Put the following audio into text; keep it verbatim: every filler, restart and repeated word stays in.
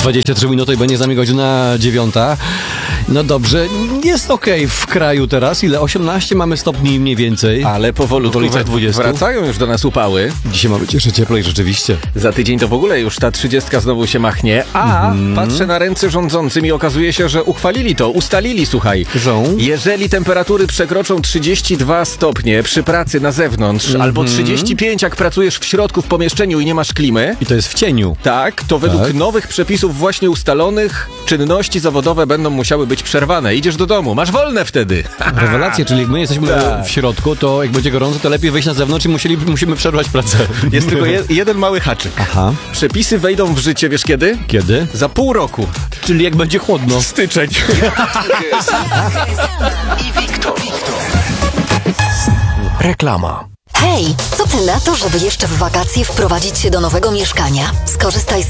dwadzieścia trzy minuty i będzie za mnie godzina dziewiąta. No dobrze, jest okej w kraju teraz. Ile? osiemnaście mamy stopni mniej więcej. Ale powolutku w dwudziestu. wracają już do nas upały. Dzisiaj ma być jeszcze cieplej rzeczywiście. Za tydzień to w ogóle już ta trzydziestka znowu się machnie. A Mhm. patrzę na ręce rządzącym i okazuje się, że uchwalili to, ustalili, słuchaj. Żą? Jeżeli temperatury przekroczą trzydzieści dwa stopnie przy pracy na zewnątrz, Mhm. albo trzydzieści pięć jak pracujesz w środku w pomieszczeniu i nie masz klimy, I to jest w cieniu. tak, to według Tak. nowych przepisów właśnie ustalonych czynności zawodowe będą musiały być przerwane. Idziesz do domu, masz wolne wtedy. Rewelacje, czyli jak my jesteśmy Tak. w środku, to jak będzie gorąco, to lepiej wyjść na zewnątrz i musieli, musimy przerwać pracę. Jest tylko je, jeden mały haczyk. Aha. Przepisy wejdą w życie, wiesz kiedy? Kiedy? Za pół roku. Czyli jak będzie chłodno. Styczeń. i Wiktor. Reklama. Hej, co ty na to, żeby jeszcze w wakacje wprowadzić się do nowego mieszkania? Skorzystaj z